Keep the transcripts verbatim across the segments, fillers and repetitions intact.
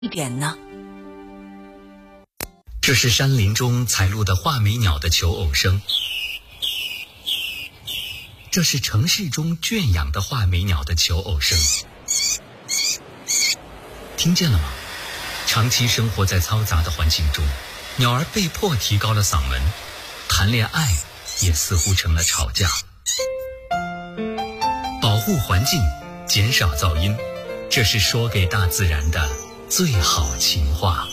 一点呢？ 这是山林中采录的画眉鸟的求偶声，这是城市中圈养的画眉鸟的求偶声。听见了吗？长期生活在嘈杂的环境中，鸟儿被迫提高了嗓门，谈恋爱也似乎成了吵架。保护环境，减少噪音，这是说给大自然的最好情话。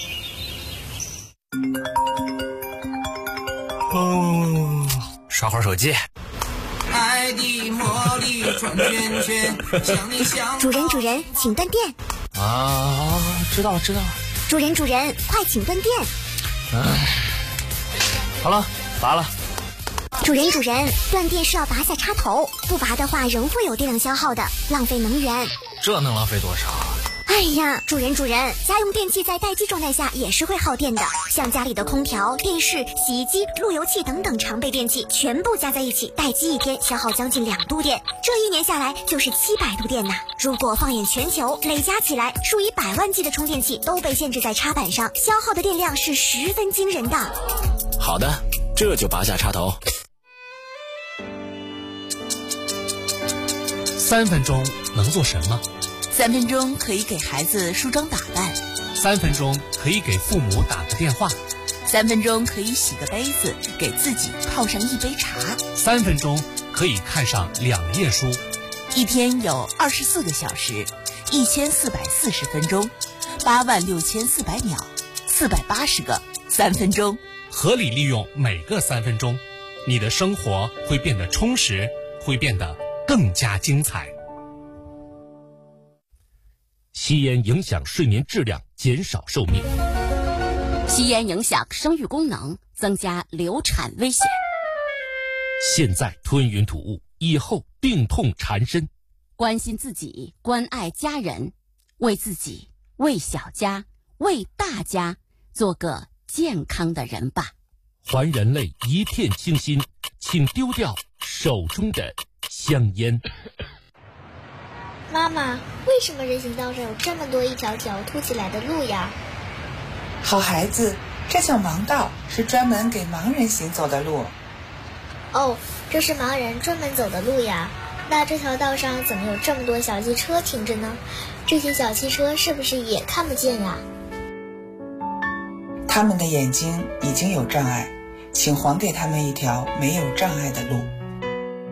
哦，刷会儿手机。 爱的魔力转圈圈，想你想。 主人主人，请断电。 啊，知道了知道了。 主人主人，快请断电。 唉，好了，拔了。 主人主人，断电是要拔下插头，不拔的话仍会有电量消耗的，浪费能源。 这能浪费多少？ 哎呀，主人主人，家用电器在待机状态下也是会耗电的，像家里的空调、电视、洗衣机、路由器等等常备电器，全部加在一起，待机一天消耗将近两度电，这一年下来就是七百度电呐。如果放眼全球，累加起来，数以百万计的充电器都被限制在插板上，消耗的电量是十分惊人的。 好的，这就拔下插头。 三分钟能做什么？ 三分钟可以给孩子梳妆打扮， 三分钟可以给父母打个电话， 三分钟可以洗个杯子，给自己泡上一杯茶， 三分钟可以看上两页书。 一天有二十四个小时，一千四百四十分钟，八万六千四百秒，四百八十个三分钟。 合理利用每个三分钟，你的生活会变得充实，会变得更加精彩。 吸烟影响睡眠质量，减少寿命。 吸烟影响生育功能，增加流产危险。 现在吞云吐雾，以后病痛缠身。 关心自己，关爱家人，为自己，为小家，为大家，做个健康的人吧。 还人类一片清新，请丢掉手中的香烟。 妈妈，为什么人行道上有这么多一条条凸起来的路呀？ 好孩子，这叫盲道，是专门给盲人行走的路。 哦，这是盲人专门走的路呀。那这条道上怎么有这么多小汽车停着呢？这些小汽车是不是也看不见呀？ 他们的眼睛已经有障碍，请还给他们一条没有障碍的路。